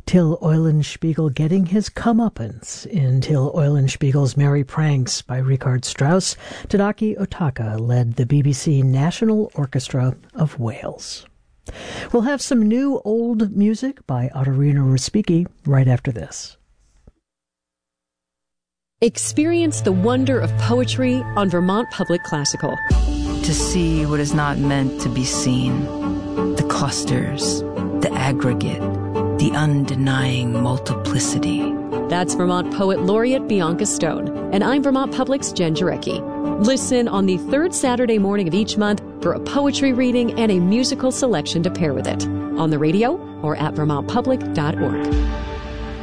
Till Eulenspiegel getting his comeuppance in Till Eulenspiegel's Merry Pranks by Richard Strauss. Tadaki Otaka led the BBC National Orchestra of Wales. We'll have some new old music by Otorina Respighi right after this. Experience the wonder of poetry on Vermont Public Classical. To see what is not meant to be seen. The clusters, the aggregate, the undenying multiplicity. That's Vermont Poet Laureate Bianca Stone, and I'm Vermont Public's Jen Jarecki. Listen on the third Saturday morning of each month for a poetry reading and a musical selection to pair with it, on the radio or at vermontpublic.org.